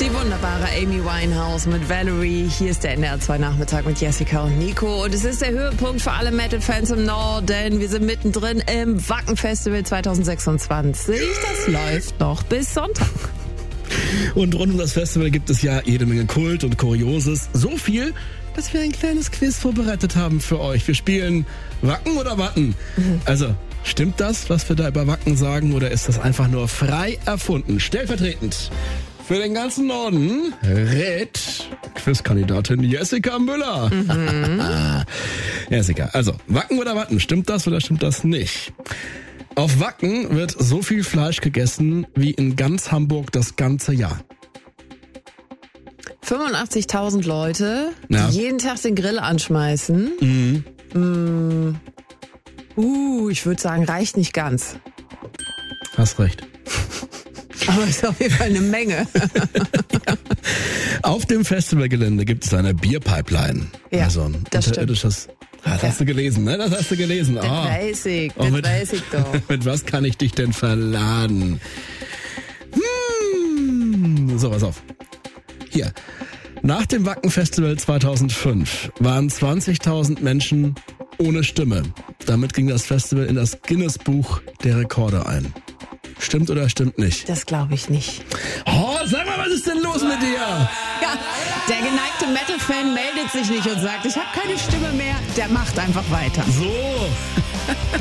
Die wunderbare Amy Winehouse mit Valerie. Hier ist der NDR 2 Nachmittag mit Jessica und Nico. Und es ist der Höhepunkt für alle Metal-Fans im Norden. Wir sind mittendrin im Wacken-Festival 2026. Das läuft noch bis Sonntag. Und rund um das Festival gibt es ja jede Menge Kult und Kurioses. So viel, dass wir ein kleines Quiz vorbereitet haben für euch. Wir spielen Wacken oder Watten. Also, stimmt das, was wir da über Wacken sagen, oder ist das einfach nur frei erfunden? Stellvertretend für den ganzen Norden rät Quizkandidatin Jessica Müller. Jessica, also Wacken oder Watten, stimmt das oder stimmt das nicht? Auf Wacken wird so viel Fleisch gegessen wie in ganz Hamburg das ganze Jahr. 85.000 Leute, Ja. die jeden Tag den Grill anschmeißen. Ich würde sagen, reicht nicht ganz. Hast recht. Aber ist auf jeden Fall eine Menge. Auf dem Festivalgelände gibt es eine Bierpipeline. Ja, also ein das stimmt. unterirdisches. Das hast du gelesen, ne? Das hast du gelesen. Das weiß ich, Und das weiß ich doch. Mit was kann ich dich denn verladen? So, pass auf. Hier. Nach dem Wacken-Festival 2005 waren 20.000 Menschen ohne Stimme. Damit ging das Festival in das Guinness-Buch der Rekorde ein. Stimmt oder stimmt nicht? Das glaube ich nicht. Oh, sag mal, was ist denn los mit dir? Ja, der geneigte Metal-Fan meldet sich nicht und sagt, ich habe keine Stimme mehr. Der macht einfach weiter. So.